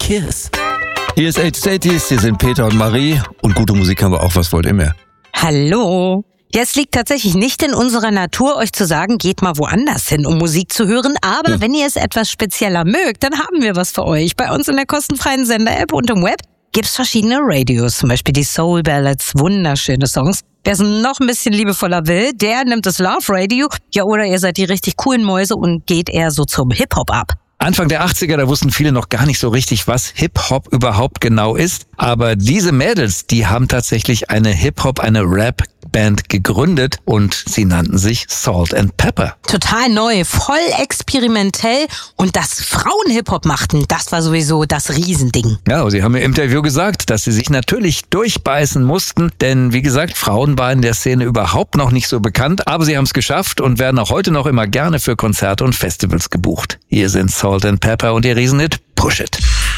Kiss. Hier ist Age Staties, hier sind Peter und Marie. Und gute Musik haben wir auch, was wollt ihr mehr? Hallo. Ja, es liegt tatsächlich nicht in unserer Natur, euch zu sagen, geht mal woanders hin, um Musik zu hören. Aber wenn ihr es etwas spezieller mögt, dann haben wir was für euch. Bei uns in der kostenfreien Sender-App und im Web gibt's verschiedene Radios, zum Beispiel die Soul Ballads, wunderschöne Songs. Wer es noch ein bisschen liebevoller will, der nimmt das Love Radio. Ja, oder ihr seid die richtig coolen Mäuse und geht eher so zum Hip-Hop ab. Anfang der 80er, da wussten viele noch gar nicht so richtig, was Hip-Hop überhaupt genau ist. Aber diese Mädels, die haben tatsächlich eine Rap-Band gegründet und sie nannten sich Salt and Pepper. Total neu, voll experimentell. Und dass Frauen Hip-Hop machten, das war sowieso das Riesending. Ja, sie haben im Interview gesagt, dass sie sich natürlich durchbeißen mussten. Denn wie gesagt, Frauen waren in der Szene überhaupt noch nicht so bekannt. Aber sie haben es geschafft und werden auch heute noch immer gerne für Konzerte und Festivals gebucht. Hier sind Salt and Pepper und ihr Riesenhit Push It.